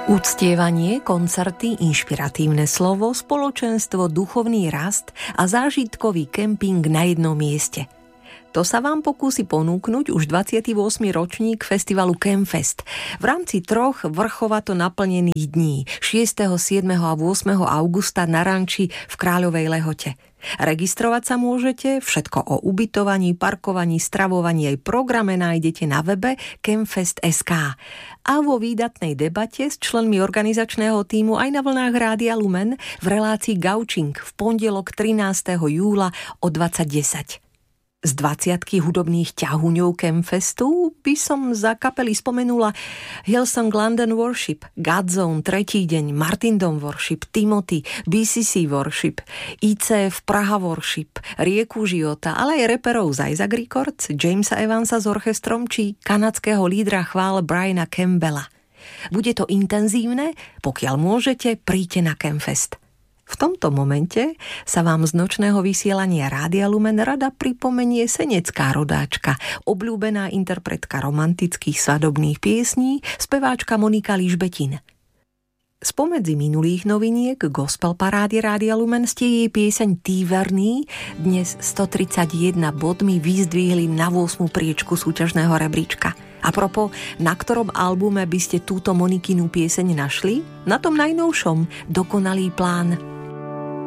Uctievanie, koncerty, inšpiratívne slovo, spoločenstvo, duchovný rast a zážitkový kemping na jednom mieste. To sa vám pokúsi ponúknuť už 28. ročník festivalu Campfest v rámci 3 vrchovato naplnených dní 6., 7. a 8. augusta na ranči v Kráľovej Lehote. Registrovať sa môžete, všetko o ubytovaní, parkovaní, stravovaní aj programe nájdete na webe campfest.sk a vo výdatnej debate s členmi organizačného tímu aj na vlnách Rádia Lumen v relácii Gaučing v pondelok 13. júla o 20:10. Z 20 hudobných ťahuňov Campfestu by som za kapely spomenula Hillsong London Worship, Godzone 3. deň, Martindom Worship, Timothy, BCC Worship, ICF Praha Worship, Rieku života, ale aj reperov z Isaac Records, Jamesa Evansa s orchestrom či kanadského lídra chvál Briana Campbella. Bude to intenzívne? Pokiaľ môžete, príďte na Campfest. V tomto momente sa vám z nočného vysielania Rádia Lumen rada pripomenie senecká rodáčka, obľúbená interpretka romantických svadobných piesní, speváčka Monika Ližbetin. Spomedzi minulých noviniek gospel parády Rádia Lumen ste jej pieseň Tí verný dnes 131 bodmi vyzdvihli na 8. priečku súťažného rebríčka. A propos, na ktorom albume by ste túto Monikinu pieseň našli? Na tom najnovšom, Dokonalý plán.